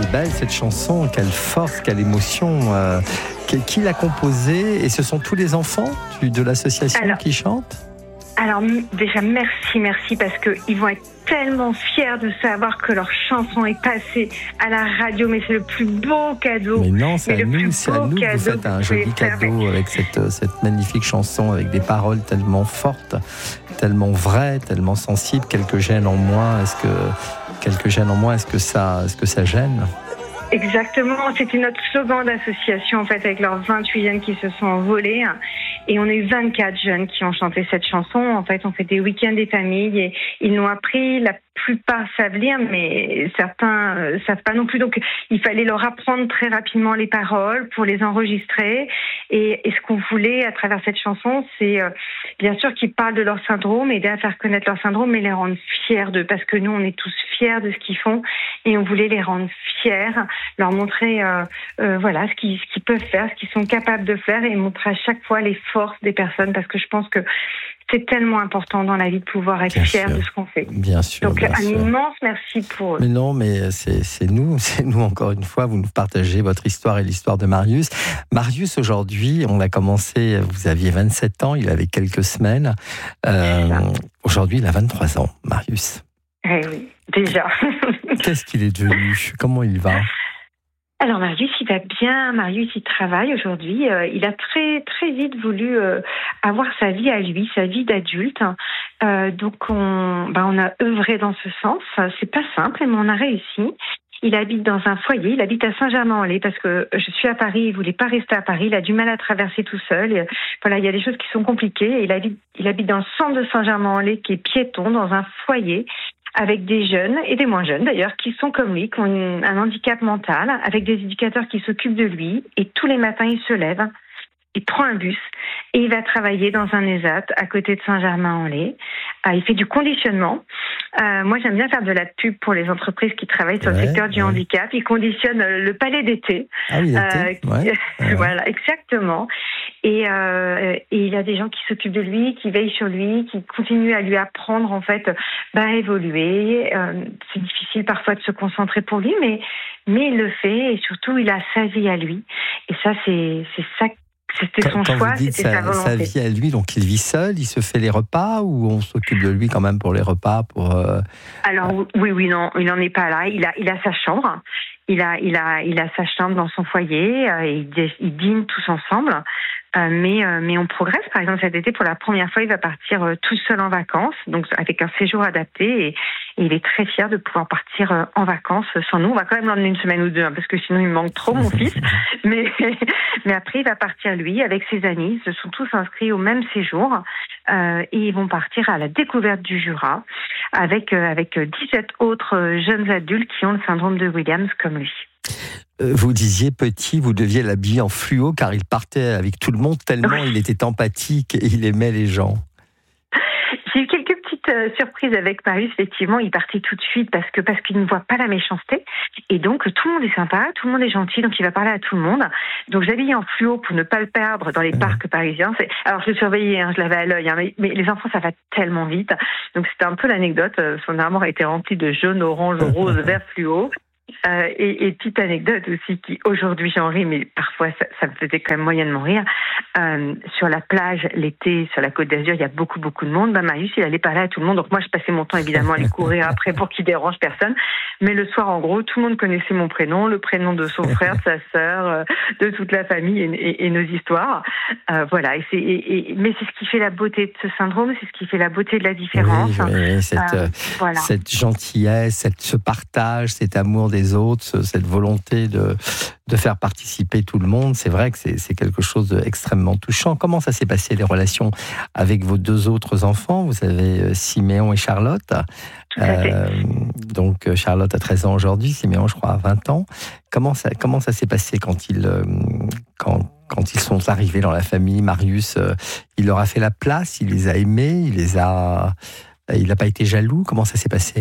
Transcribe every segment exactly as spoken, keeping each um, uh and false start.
est belle cette chanson, quelle force, quelle émotion. Euh, qui, qui l'a composée? Et ce sont tous les enfants du, de l'association Alors, qui chantent? Alors déjà merci, merci parce qu'ils vont être tellement fiers de savoir que leur chanson est passée à la radio, mais c'est le plus beau cadeau. Mais non, c'est à nous, c'est à nous que vous faites un joli cadeau avec cette, cette magnifique chanson, avec des paroles tellement fortes, tellement vraies, tellement sensibles. Quelques gênes en moins, est-ce que quelques gênes en moins, est-ce que ça, est-ce que ça gêne? Exactement, c'était notre slogan d'association en fait avec leurs vingt-huit jeunes qui se sont envolés et on a eu vingt-quatre jeunes qui ont chanté cette chanson. En fait, on fait des week-ends des familles et ils l'ont appris. La plupart savent lire, mais certains euh, savent pas non plus. Donc, il fallait leur apprendre très rapidement les paroles pour les enregistrer. Et, et ce qu'on voulait à travers cette chanson, c'est euh, bien sûr qu'ils parlent de leur syndrome, aider à faire connaître leur syndrome, mais les rendre fiers d'eux, parce que nous, on est tous fiers de ce qu'ils font et on voulait les rendre fiers, leur montrer euh, euh, voilà ce qu'ils, ce qu'ils peuvent faire, ce qu'ils sont capables de faire et montrer à chaque fois les forces des personnes, parce que je pense que c'est tellement important dans la vie de pouvoir être bien fier sûr. De ce qu'on fait. Bien sûr. Donc bien un sûr. immense merci pour eux. Mais non, mais c'est, c'est nous, c'est nous encore une fois. Vous nous partagez votre histoire et l'histoire de Marius. Marius, aujourd'hui, on a commencé. Vous aviez vingt-sept ans, il avait quelques semaines. Euh, aujourd'hui, il a vingt-trois ans, Marius. Eh oui, déjà. Qu'est-ce qu'il est devenu? Comment il va? Alors Marius, il va bien. Marius, il travaille aujourd'hui. Euh, il a très très vite voulu euh, avoir sa vie à lui, sa vie d'adulte. Euh, donc on, bah, on a œuvré dans ce sens. C'est pas simple, mais on a réussi. Il habite dans un foyer. Il habite à Saint-Germain-en-Laye parce que je suis à Paris. Il voulait pas rester à Paris. Il a du mal à traverser tout seul. Et, voilà, il y a des choses qui sont compliquées. Il habite, il habite dans le centre de Saint-Germain-en-Laye, qui est piéton, dans un foyer, avec des jeunes, et des moins jeunes d'ailleurs, qui sont comme lui, qui ont une, un handicap mental, avec des éducateurs qui s'occupent de lui, et tous les matins il se lève, il prend un bus, et il va travailler dans un ESAT à côté de Saint-Germain-en-Laye. Euh, il fait du conditionnement. Euh, moi j'aime bien faire de la pub pour les entreprises qui travaillent sur ouais, le secteur du ouais. handicap. Il conditionne le palais d'été. Ah oui, l'été, euh, ouais. ouais. Voilà, exactement. Et, euh, et il a des gens qui s'occupent de lui, qui veillent sur lui, qui continuent à lui apprendre en fait, bah, à évoluer. Euh, c'est difficile parfois de se concentrer pour lui, mais mais il le fait et surtout il a sa vie à lui. Et ça c'est c'est ça. C'était quand, son quand choix, vous dites c'était sa, sa volonté. Sa vie à lui, donc il vit seul, il se fait les repas ou on s'occupe de lui quand même pour les repas pour. Euh... Alors oui, oui, non, il n'en est pas là. Il a, il a sa chambre. Il a, il a, il a sa chambre dans son foyer. Euh, et ils, ils dînent tous ensemble. Euh, mais, euh, mais on progresse. Par exemple, cet été, pour la première fois, il va partir euh, tout seul en vacances, donc avec un séjour adapté. Et, et il est très fier de pouvoir partir euh, en vacances sans nous. On va quand même l'emmener une semaine ou deux, hein, parce que sinon il me manque trop, mon fils. Mais, mais après, il va partir lui avec ses amis. Ils se sont tous inscrits au même séjour euh, et ils vont partir à la découverte du Jura avec euh, avec dix-sept autres jeunes adultes qui ont le syndrome de Williams comme lui. Vous disiez petit, vous deviez l'habiller en fluo car il partait avec tout le monde tellement oui. il était empathique et il aimait les gens. J'ai eu quelques petites euh, surprises avec Marius. Effectivement, il partait tout de suite parce que parce qu'il ne voit pas la méchanceté et donc tout le monde est sympa, tout le monde est gentil, donc il va parler à tout le monde. Donc je l'habillais en fluo pour ne pas le perdre dans les mmh. parcs parisiens. C'est... Alors je le surveillais, hein, je l'avais à l'œil, hein, mais, mais les enfants ça va tellement vite. Donc c'était un peu l'anecdote. Son armoire a été remplie de jaune, orange, rose, vert fluo. Euh, et, et petite anecdote aussi qui aujourd'hui j'en ris, mais parfois ça, ça me faisait quand même moyennement rire. Euh, sur la plage l'été, sur la Côte d'Azur, il y a beaucoup beaucoup de monde. Bah, Marius il allait parler à tout le monde, donc moi je passais mon temps évidemment à aller courir après pour qu'il dérange personne. Mais le soir en gros, tout le monde connaissait mon prénom, le prénom de son frère, de sa sœur, euh, de toute la famille et, et, et nos histoires. Euh, voilà. Et c'est, et, et, mais c'est ce qui fait la beauté de ce syndrome, c'est ce qui fait la beauté de la différence. Oui, oui, cette, euh, voilà. cette gentillesse, cette, ce partage, cet amour des autres, cette volonté de, de faire participer tout le monde, c'est vrai que c'est, c'est quelque chose d'extrêmement touchant. Comment ça s'est passé les relations avec vos deux autres enfants? Vous avez Siméon et Charlotte. Tout à fait. Euh, donc Charlotte a treize ans aujourd'hui, Siméon je crois a vingt ans. Comment ça, comment ça s'est passé quand ils, quand, quand ils sont arrivés dans la famille? Marius, il leur a fait la place, il les a aimés, il les a, il n'a pas été jaloux. Comment ça s'est passé?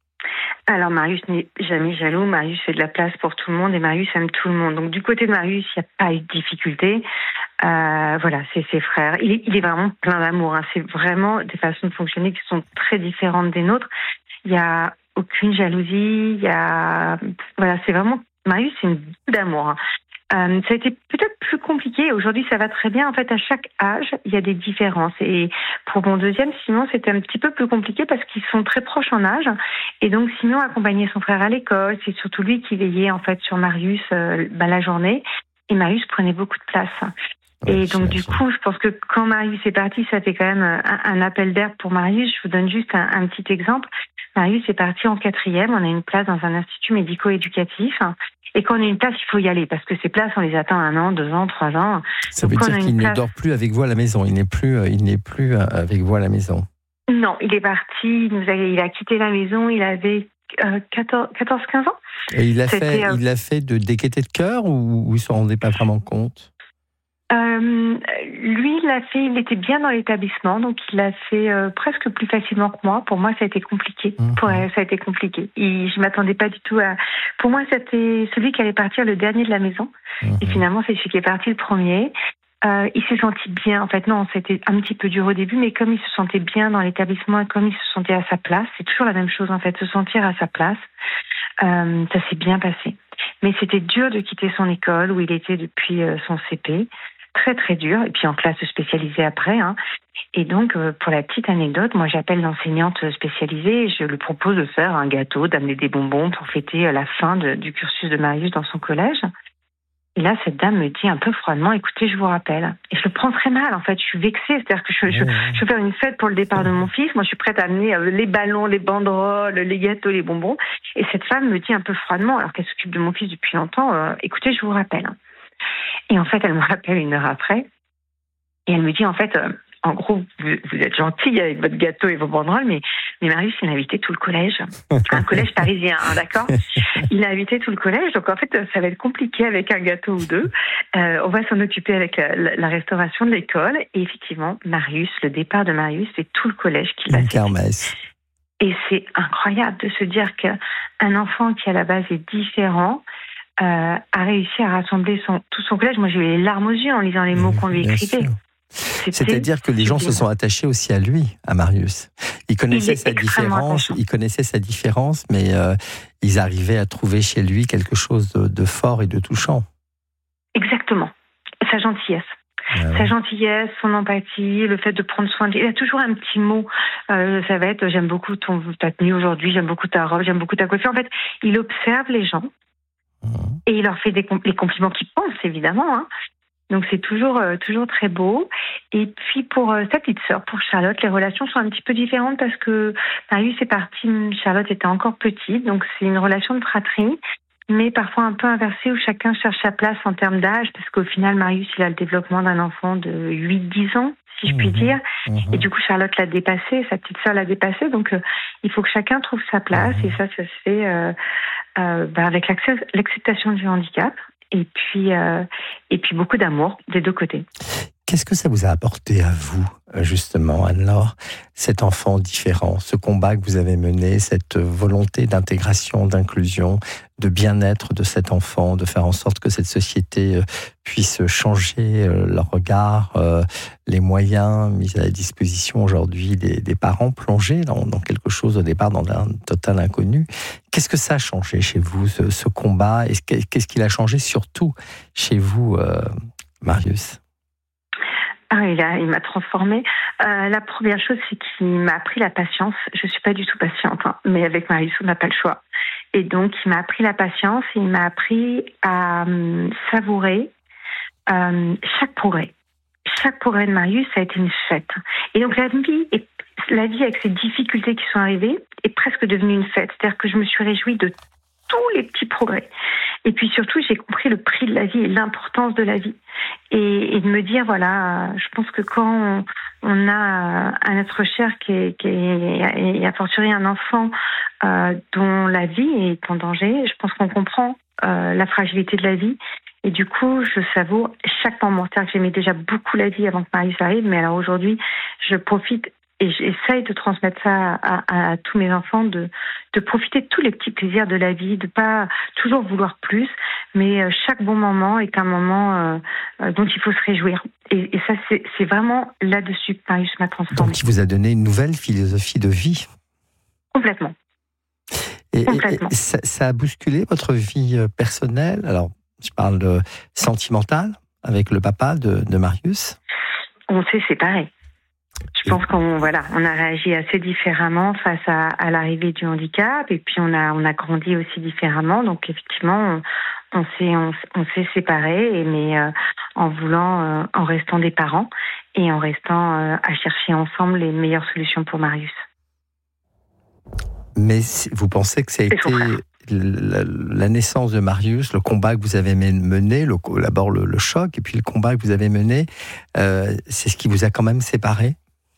Alors Marius n'est jamais jaloux, Marius fait de la place pour tout le monde et Marius aime tout le monde. Donc du côté de Marius, il n'y a pas eu de difficulté. Euh, voilà, c'est ses frères. Il est, il est vraiment plein d'amour. Hein. C'est vraiment des façons de fonctionner qui sont très différentes des nôtres. Il n'y a aucune jalousie. Il y a, voilà, c'est vraiment Marius, c'est une boule d'amour. Hein. Euh, ça a été peut-être plus compliqué. Aujourd'hui, ça va très bien. En fait, à chaque âge, il y a des différences. Et pour mon deuxième, Simon, c'était un petit peu plus compliqué parce qu'ils sont très proches en âge. Et donc, Simon accompagnait son frère à l'école. C'est surtout lui qui veillait en fait sur Marius euh, bah, la journée. Et Marius prenait beaucoup de place. Ouais, et donc, du coup, je pense que quand Marius est parti, ça fait quand même un, un appel d'air pour Marius. Je vous donne juste un, un petit exemple. Marius est parti en quatrième. On a une place dans un institut médico-éducatif. Et quand on a une place, il faut y aller, parce que ces places, on les attend un an, deux ans, trois ans. Ça veut dire qu'il place... ne dort plus avec vous à la maison. Il n'est plus, il n'est plus avec vous à la maison. Non, il est parti. Il, nous a, il a quitté la maison. Il avait euh, quatorze quinze ans. Et il l'a fait, euh... il l'a fait de dégaieté de cœur ou, ou il ne se rendait pas vraiment compte? Euh, lui, il l'a fait, il était bien dans l'établissement, donc il l'a fait euh, presque plus facilement que moi. Pour moi, ça a été compliqué. Mmh. Pour elle, ça a été compliqué. Et je m'attendais pas du tout à. Pour moi, c'était celui qui allait partir le dernier de la maison. Mmh. Et finalement, c'est celui qui est parti le premier. Euh, il s'est senti bien. En fait, non, c'était un petit peu dur au début, mais comme il se sentait bien dans l'établissement et comme il se sentait à sa place, c'est toujours la même chose en fait, se sentir à sa place. Euh, ça s'est bien passé. Mais c'était dur de quitter son école où il était depuis euh, son C P. Très très dur, et puis en classe spécialisée après. Hein. Et donc, euh, pour la petite anecdote, moi j'appelle l'enseignante spécialisée et je lui propose de faire un gâteau, d'amener des bonbons pour fêter la fin de, du cursus de Marius dans son collège. Et là, cette dame me dit un peu froidement, écoutez, je vous rappelle. Et je le prends très mal, en fait, je suis vexée, c'est-à-dire que je, je, je veux faire une fête pour le départ de mon fils, moi je suis prête à amener les ballons, les banderoles, les gâteaux, les bonbons. Et cette femme me dit un peu froidement, alors qu'elle s'occupe de mon fils depuis longtemps, euh, écoutez, je vous rappelle. Et en fait, elle me rappelle une heure après. Et elle me dit, en fait, euh, en gros, vous, vous êtes gentille avec votre gâteau et vos banderoles, mais, mais Marius, il a invité tout le collège. Un collège parisien, hein, d'accord? Il a invité tout le collège. Donc, en fait, ça va être compliqué avec un gâteau ou deux. Euh, on va s'en occuper avec la, la, la restauration de l'école. Et effectivement, Marius, le départ de Marius, c'est tout le collège qui l'a fait. Kermesse. Et c'est incroyable de se dire qu'un enfant qui, à la base, est différent, Euh, a réussi à rassembler son, tout son collège. Moi, j'ai eu les larmes aux yeux en lisant les mots qu'on lui écrivait. C'est-à-dire que les gens se sont attachés aussi à lui, à Marius. Ils connaissaient sa différence, ils connaissaient sa différence, mais euh, ils arrivaient à trouver chez lui quelque chose de, de fort et de touchant. Exactement. Sa gentillesse. Ah ouais. Sa gentillesse, son empathie, le fait de prendre soin de lui. Il a toujours un petit mot. Euh, ça va être, j'aime beaucoup ton, ta tenue aujourd'hui, j'aime beaucoup ta robe, j'aime beaucoup ta coiffure. En fait, il observe les gens. Et il leur fait des compl- les compliments qu'il pense, évidemment. Hein. Donc, c'est toujours, euh, toujours très beau. Et puis, pour euh, sa petite sœur, pour Charlotte, les relations sont un petit peu différentes parce que Marius est parti, Charlotte était encore petite. Donc, c'est une relation de fratrie, mais parfois un peu inversée où chacun cherche sa place en termes d'âge parce qu'au final, Marius, il a le développement d'un enfant de huit dix ans, si je puis mmh, dire. Mmh. Et du coup, Charlotte l'a dépassé, sa petite sœur l'a dépassé. Donc, euh, il faut que chacun trouve sa place. Mmh. Et ça, ça se fait... Euh, Euh, bah avec l'acceptation du handicap et puis, euh, et puis beaucoup d'amour des deux côtés. Qu'est-ce que ça vous a apporté à vous, justement, Anne-Laure, cet enfant différent, ce combat que vous avez mené, cette volonté d'intégration, d'inclusion, de bien-être de cet enfant, de faire en sorte que cette société puisse changer leur regard, les moyens mis à la disposition aujourd'hui des, des parents plongés dans, dans quelque chose au départ dans un total inconnu. Qu'est-ce que ça a changé chez vous, ce, ce combat? Et qu'est-ce qu'il a changé surtout chez vous, euh, Marius? Ah, il, a, il m'a transformée. Euh, la première chose, c'est qu'il m'a appris la patience. Je ne suis pas du tout patiente, hein, mais avec Marius, on n'a pas le choix. Et donc, il m'a appris la patience et il m'a appris à euh, savourer euh, chaque progrès. Chaque progrès de Marius, ça a été une fête. Et donc, la vie, est, la vie avec ses difficultés qui sont arrivées est presque devenue une fête. C'est-à-dire que je me suis réjouie de tous les petits progrès. Et puis surtout, j'ai compris le prix de la vie et l'importance de la vie. Et, et de me dire, voilà, je pense que quand on, on a un être cher qui est, qui est et a fortiori un enfant euh, dont la vie est en danger, je pense qu'on comprend euh, la fragilité de la vie. Et du coup, je savoure chaque moment. C'est-à-dire que j'aimais déjà beaucoup la vie avant que Marius arrive, mais alors aujourd'hui, je profite et j'essaye de transmettre ça à, à, à tous mes enfants, de, de profiter de tous les petits plaisirs de la vie, de pas toujours vouloir plus, mais chaque bon moment est un moment euh, dont il faut se réjouir. Et, et ça, c'est, c'est vraiment là-dessus que Marius m'a transformée. Donc, il vous a donné une nouvelle philosophie de vie. Complètement. Et, et, et ça, ça a bousculé votre vie personnelle? Alors, je parle de sentimentale avec le papa de, de Marius. On s'est séparés. Je pense qu'on voilà, on a réagi assez différemment face à, à l'arrivée du handicap, et puis on a on a grandi aussi différemment. Donc effectivement, on, on s'est on, on s'est séparés, mais euh, en voulant, euh, en restant des parents et en restant euh, à chercher ensemble les meilleures solutions pour Marius. Mais vous pensez que ça a été la, la naissance de Marius, le combat que vous avez mené, le, d'abord le, le choc, et puis le combat que vous avez mené, euh, c'est ce qui vous a quand même séparés?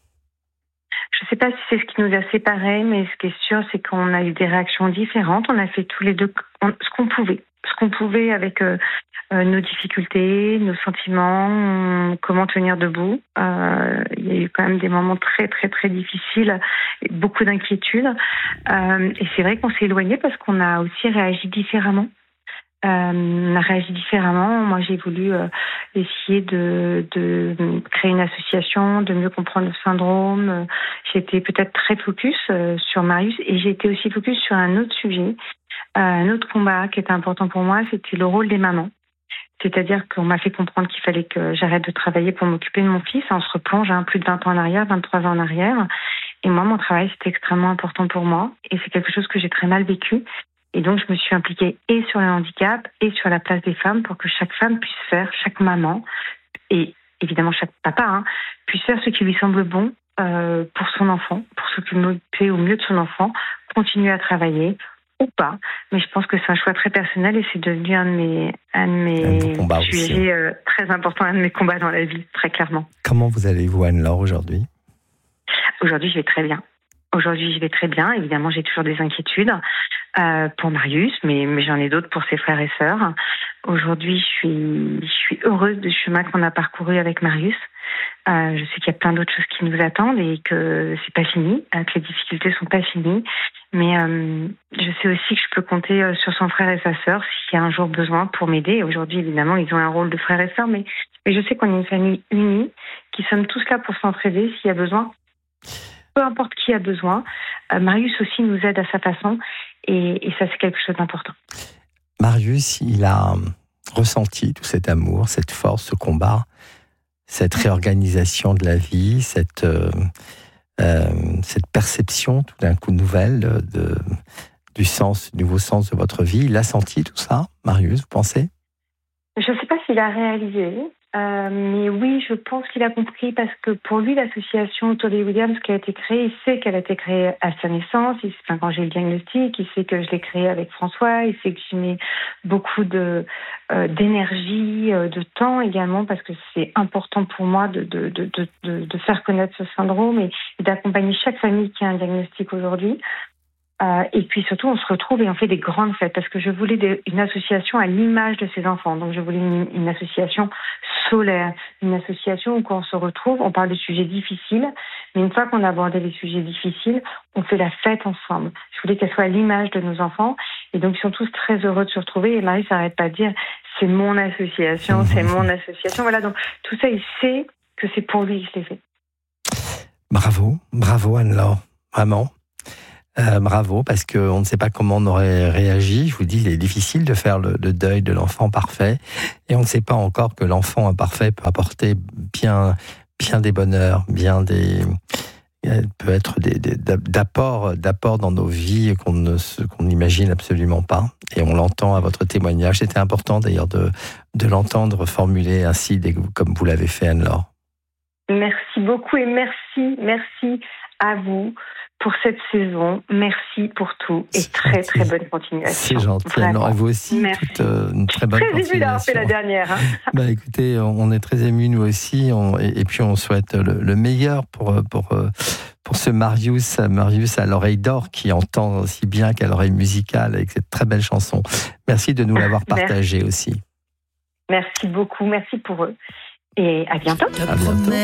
Je ne sais pas si c'est ce qui nous a séparés, mais ce qui est sûr, c'est qu'on a eu des réactions différentes. On a fait tous les deux ce qu'on pouvait, ce qu'on pouvait avec euh, euh, nos difficultés, nos sentiments, euh, comment tenir debout. Euh, il y a eu quand même des moments très, très, très difficiles, et beaucoup d'inquiétudes. Euh, et c'est vrai qu'on s'est éloigné parce qu'on a aussi réagi différemment. Euh, on a réagi différemment. Moi, j'ai voulu euh, essayer de, de créer une association, de mieux comprendre le syndrome. J'étais peut-être très focus euh, sur Marius, et j'ai été aussi focus sur un autre sujet, euh, un autre combat qui était important pour moi, c'était le rôle des mamans. C'est-à-dire qu'on m'a fait comprendre qu'il fallait que j'arrête de travailler pour m'occuper de mon fils. On se replonge hein, plus de vingt ans en arrière, vingt-trois ans en arrière. Et moi, mon travail, c'était extrêmement important pour moi. Et c'est quelque chose que j'ai très mal vécu. Et donc, je me suis impliquée et sur le handicap et sur la place des femmes pour que chaque femme puisse faire, chaque maman, et évidemment chaque papa, hein, puisse faire ce qui lui semble bon euh, pour son enfant, pour s'occuper au mieux de son enfant, continuer à travailler ou pas. Mais je pense que c'est un choix très personnel, et c'est devenu un de mes, un de mes sujets euh, très importants, un de mes combats dans la vie, très clairement. Comment vous allez-vous, Anne-Laure, aujourd'hui? Aujourd'hui, je vais très bien. Aujourd'hui, je vais très bien. Évidemment, j'ai toujours des inquiétudes euh, pour Marius, mais, mais j'en ai d'autres pour ses frères et sœurs. Aujourd'hui, je suis, je suis heureuse du chemin qu'on a parcouru avec Marius. Euh, je sais qu'il y a plein d'autres choses qui nous attendent et que c'est pas fini, euh, que les difficultés sont pas finies. Mais euh, je sais aussi que je peux compter sur son frère et sa sœur s'il y a un jour besoin pour m'aider. Aujourd'hui, évidemment, ils ont un rôle de frère et sœur, mais, mais je sais qu'on est une famille unie, qui sommes tous là pour s'entraider s'il y a besoin. Peu importe qui a besoin, euh, Marius aussi nous aide à sa façon, et, et ça, c'est quelque chose d'important. Marius, il a ressenti tout cet amour, cette force, ce combat, cette réorganisation de la vie, cette, euh, euh, cette perception tout d'un coup nouvelle de, de, du sens, du nouveau sens de votre vie. Il a senti tout ça, Marius, vous pensez? Je ne sais pas s'il a réalisé. Euh, mais oui, je pense qu'il a compris, parce que pour lui, l'association Tolly Williams qui a été créée, il sait qu'elle a été créée à sa naissance. Il, enfin, quand j'ai eu le diagnostic, il sait que je l'ai créée avec François. Il sait que j'y mets beaucoup de, euh, d'énergie, euh, de temps également, parce que c'est important pour moi de, de, de, de, de faire connaître ce syndrome et, et d'accompagner chaque famille qui a un diagnostic aujourd'hui. Euh, et puis surtout, on se retrouve et on fait des grandes fêtes, parce que je voulais des, une association à l'image de ces enfants. Donc je voulais une, une association solaire, une association où quand on se retrouve, on parle de sujets difficiles, mais une fois qu'on a abordé les sujets difficiles, on fait la fête ensemble. Je voulais qu'elle soit à l'image de nos enfants, et donc ils sont tous très heureux de se retrouver. Et Marie s'arrête pas de dire « c'est mon association, c'est mon association ». Voilà, donc tout ça, il sait que c'est pour lui que je l'ai fait. Bravo, bravo Anne-Laure, vraiment. Euh, bravo, parce qu'on ne sait pas comment on aurait réagi. Je vous dis, il est difficile de faire le, le deuil de l'enfant parfait, et on ne sait pas encore que l'enfant imparfait peut apporter bien, bien des bonheurs, bien des, peut être des, des, d'apports, d'apports dans nos vies qu'on ne, qu'on n'imagine absolument pas. Et on l'entend à votre témoignage. C'était important d'ailleurs de, de l'entendre formuler ainsi, comme vous l'avez fait, Anne-Laure. Merci beaucoup, et merci, merci à vous pour cette saison. Merci pour tout, et très très bonne continuation. C'est gentil. Alors, et vous aussi, toute, euh, une très bonne très continuation. Très ému d'avoir fait la dernière. Hein. Bah, écoutez, on est très émus nous aussi, on, et, et puis on souhaite le, le meilleur pour, pour, pour ce Marius, Marius à l'oreille d'or, qui entend aussi bien qu'à l'oreille musicale avec cette très belle chanson. Merci de nous l'avoir partagé aussi. Merci beaucoup, merci pour eux. Et à bientôt. À bientôt.